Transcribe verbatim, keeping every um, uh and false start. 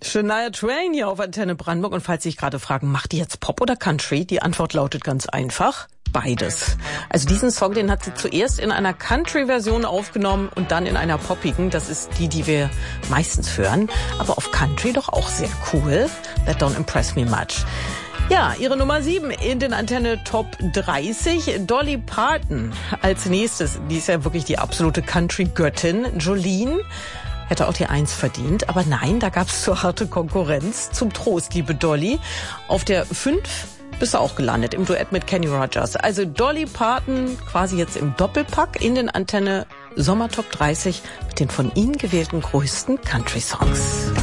Shania Twain hier auf Antenne Brandenburg. Und falls Sie sich gerade fragen, macht die jetzt Pop oder Country? Die Antwort lautet ganz einfach: beides. Also diesen Song, den hat sie zuerst in einer Country-Version aufgenommen und dann in einer poppigen. Das ist die, die wir meistens hören. Aber auf Country doch auch sehr cool. That don't impress me much. Ja, ihre Nummer sieben in den Antenne Top dreißig. Dolly Parton als nächstes. Die ist ja wirklich die absolute Country-Göttin. Jolene hätte auch die Eins verdient. Aber nein, da gab es so harte Konkurrenz. Zum Trost, liebe Dolly. Auf der fünf bist du auch gelandet im Duett mit Kenny Rogers. Also Dolly Parton quasi jetzt im Doppelpack in den Antenne Sommer Top dreißig mit den von Ihnen gewählten größten Country-Songs.